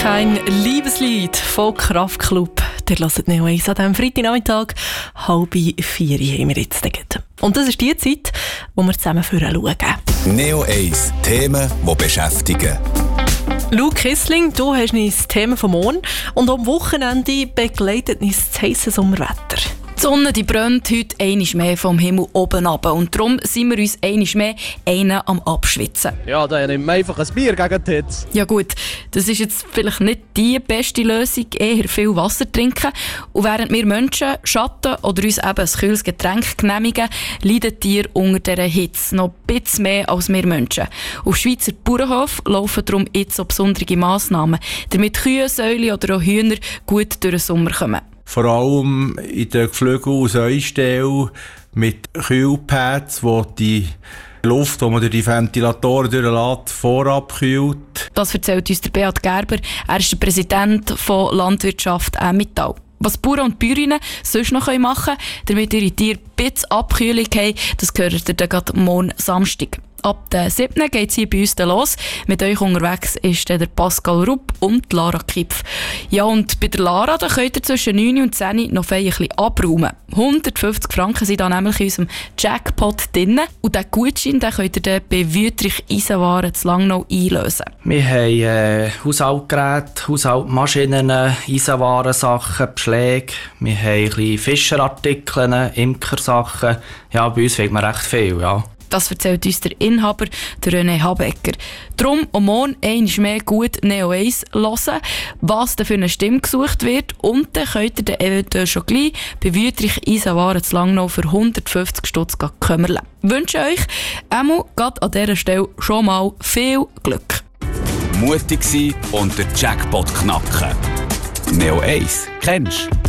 Kein Liebeslied von Kraftklub. Der hört Neo 1 an diesem Freitagnachmittag. 3:30 haben wir jetzt. Und das ist die Zeit, wo wir zusammen schauen. Neo 1, Themen, die beschäftigen. Luke Kissling, du hast uns Themen vom Morgen und am Wochenende begleitet uns das heisse Sommerwetter. Die Sonne die brennt heute einmal mehr vom Himmel oben runter und darum sind wir uns einmal mehr einen am Abschwitzen. Ja, dann nimmt man einfach ein Bier gegen die Hitze. Ja gut, das ist jetzt vielleicht nicht die beste Lösung, eher viel Wasser trinken. Und während wir Menschen Schatten oder uns eben ein kühles Getränk genehmigen, leiden Tiere unter dieser Hitze noch ein bisschen mehr als wir Menschen. Auf Schweizer Bauernhof laufen darum jetzt auch besondere Massnahmen, damit Kühe, Säule oder auch Hühner gut durch den Sommer kommen. Vor allem in den Geflügel- und Säustellen mit Kühlpads, wo die Luft, die man durch die Ventilatoren durchlässt, vorab kühlt. Das erzählt uns der Beat Gerber. Er ist der Präsident von Landwirtschaft Emmental. Was Bauern und Bäuerinnen sonst noch machen können, damit ihre Tiere ein bisschen Abkühlung haben, das hört ihr dann gerade morgen Samstag. Ab dem 7. geht es hier bei uns los. Mit euch unterwegs ist der Pascal Rupp und Lara Kipf. Ja, und bei der Lara da könnt ihr zwischen 9 und 10 noch ein bisschen abräumen. 150 Franken sind da nämlich in unserem Jackpot drin. Und diesen Gutschein den könnt ihr dann bei Wüttrich Eisenwaren zu Langnau einlösen. Wir haben Haushaltsgeräte, Haushaltsmaschinen, Eisenwarensachen, Beschläge. Wir haben ein bisschen Fischerartikel, Imkersachen. Ja, bei uns fehlt man recht viel, ja. Das erzählt uns der Inhaber, der René Habecker. Darum am Morgen einmal mehr gut Neo 1 hören, was denn für eine Stimme gesucht wird. Und dann könnt ihr dann eventuell schon gleich bei Wüttrich Eisenwaren zu Langnau für 150 Stutz kümmern. Ich wünsche euch gerade an dieser Stelle schon mal viel Glück. Mutig sein und den Jackpot knacken. Neo 1, kennst du?